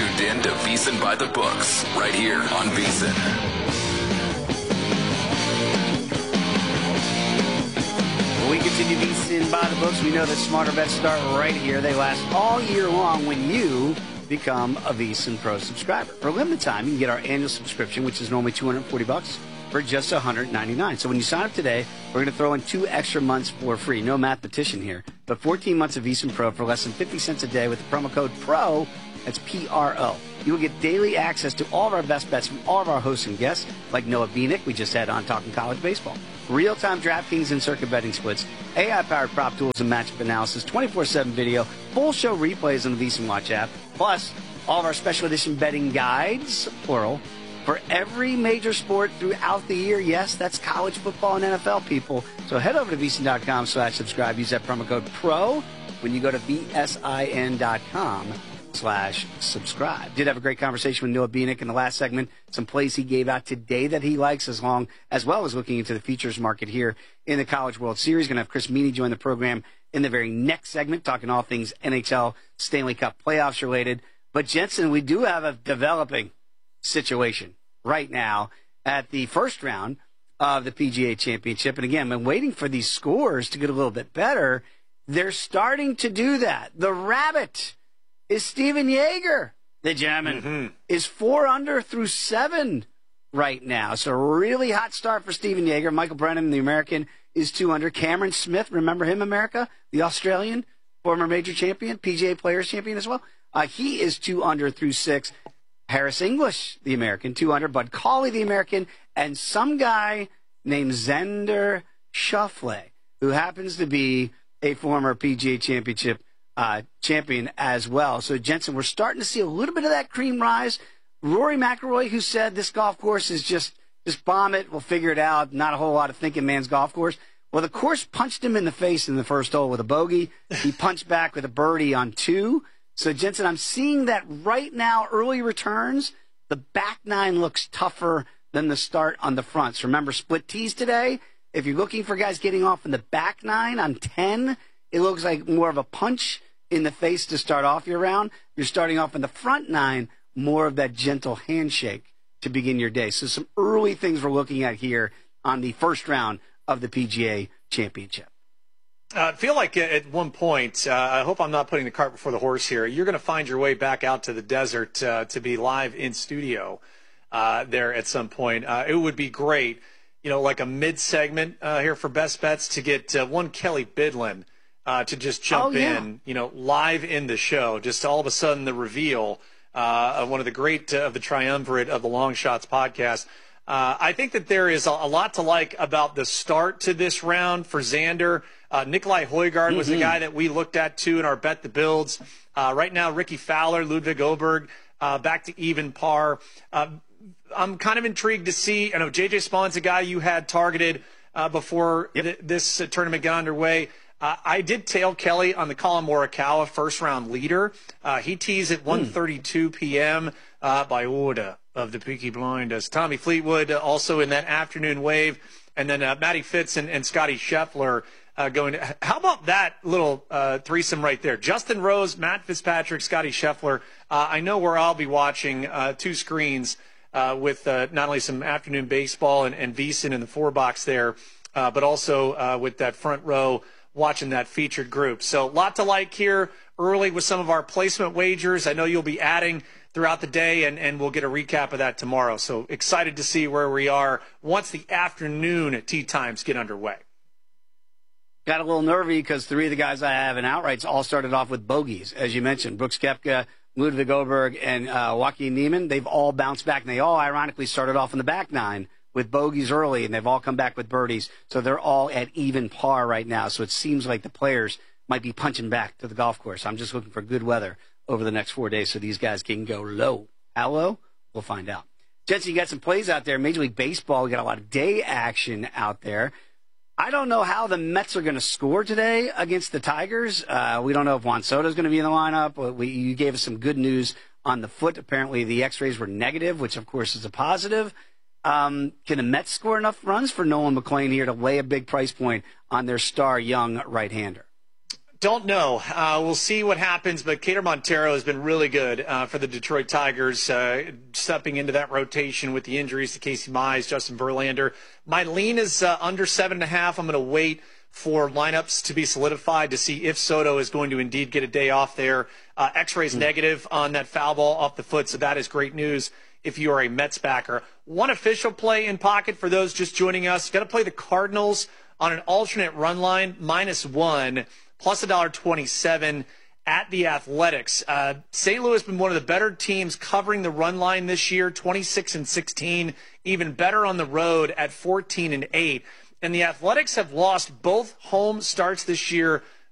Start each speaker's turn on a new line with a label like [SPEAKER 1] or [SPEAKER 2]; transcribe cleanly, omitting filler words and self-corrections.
[SPEAKER 1] tuned in to VSiN by the Books, right here on VSiN.
[SPEAKER 2] We continue VSiN by the Books. We know that smarter bets start right here. They last all year long when you become a VSiN Pro subscriber. For a limited time, you can get our annual subscription, which is normally $240, for just $199. So when you sign up today, we're going to throw in 2 extra months for free. No mathematician here, but 14 months of VSiN Pro for less than 50 cents a day with the promo code PRO. That's P-R-O. You will get daily access to all of our best bets from all of our hosts and guests, like Noah Beanick, we just had on talking college baseball. Real-time DraftKings and circuit betting splits, AI-powered prop tools and matchup analysis, 24/7 video, full show replays on the VSiN Watch app, plus all of our special edition betting guides, plural, for every major sport throughout the year. Yes, that's college football and NFL, people. So head over to VSiN.com/subscribe. Use that promo code PRO when you go to VSIN.com/subscribe. Did have a great conversation with Noah Beanick in the last segment. Some plays he gave out today that he likes, as well as looking into the futures market here in the College World Series. Going to have Chris Meany join the program in the very next segment, talking all things NHL Stanley Cup playoffs related. But Jensen, we do have a developing situation right now at the first round of the PGA Championship. And again, I'm waiting for these scores to get a little bit better. They're starting to do that. The rabbit is Stephen Jaeger. The German is 4 under through 7 right now. So really hot start for Stephen Jaeger. Michael Brennan, the American, is 2 under. Cameron Smith, remember him, America? The Australian, former major champion, PGA Players champion as well. He is 2 under through 6. Harris English, the American, 2 under. Bud Cauley, the American, and some guy named Xander Schauffele, who happens to be a former PGA Championship champion as well. So, Jensen, we're starting to see a little bit of that cream rise. Rory McIlroy, who said this golf course is just bomb it, we'll figure it out, not a whole lot of thinking man's golf course. Well, the course punched him in the face in the first hole with a bogey. He punched back with a birdie on 2. So, Jensen, I'm seeing that right now, early returns, the back 9 looks tougher than the start on the front. So remember, split tees today. If you're looking for guys getting off in the back 9 on 10, it looks like more of a punch in the face to start off your round. You're starting off in the front 9, more of that gentle handshake to begin your day. So some early things we're looking at here on the first round of the PGA Championship.
[SPEAKER 3] I feel like at one point, I hope I'm not putting the cart before the horse here, you're going to find your way back out to the desert to be live in studio there at some point. It would be great, like a mid-segment here for Best Bets to get one Kelly Bidlin to just jump in, live in the show. Just all of a sudden the reveal of one of the great of the triumvirate of the Long Shots podcast. I think that there is a lot to like about the start to this round for Xander. Nikolai Højgaard was the guy that we looked at, too, in our Bet the Builds. Right now, Ricky Fowler, Ludwig Oberg, back to even par. I'm kind of intrigued to see. I know J.J. Spawn's a guy you had targeted before this tournament got underway. I did tail Kelly on the Colin Morikawa first-round leader. He teased at 1:32 p.m. By order of the Peaky Blinders. Tommy Fleetwood also in that afternoon wave. And then Matty Fitz and Scotty Scheffler going. How about that little threesome right there? Justin Rose, Matt Fitzpatrick, Scotty Scheffler. I know where I'll be watching 2 screens with not only some afternoon baseball and VSiN in the 4-box there, but also with that front row watching that featured group. So a lot to like here early with some of our placement wagers. I know you'll be adding throughout the day, and we'll get a recap of that tomorrow. So excited to see where we are once the afternoon tee times get underway.
[SPEAKER 2] Got a little nervy because 3 of the guys I have in outrights all started off with bogeys, as you mentioned. Brooks Koepka, Ludwig Oberg, and Joaquin Niemann. They've all bounced back, and they all ironically started off in the back 9 with bogeys early, and they've all come back with birdies. So they're all at even par right now. So it seems like the players might be punching back to the golf course. I'm just looking for good weather over the next 4 days so these guys can go low. How low? We'll find out. Jensen, you got some plays out there. Major League Baseball, we got a lot of day action out there. I don't know how the Mets are going to score today against the Tigers. We don't know if Juan Soto is going to be in the lineup. You gave us some good news on the foot. Apparently the x-rays were negative, which of course is a positive. Can the Mets score enough runs for Nolan McLean here to lay a big price point on their star young right-hander?
[SPEAKER 3] Don't know. We'll see what happens, but Cater Montero has been really good for the Detroit Tigers, stepping into that rotation with the injuries to Casey Mize, Justin Verlander. My lean is under 7.5. I'm going to wait for lineups to be solidified to see if Soto is going to indeed get a day off there. X-rays negative on that foul ball off the foot, so that is great news if you are a Mets backer. One official play in pocket for those just joining us. Got to play the Cardinals on an alternate run line, -1. Plus $1.27 at the Athletics. St. Louis has been one of the better teams covering the run line this year, 26-16, even better on the road at 14-8. And the Athletics have lost both home starts this year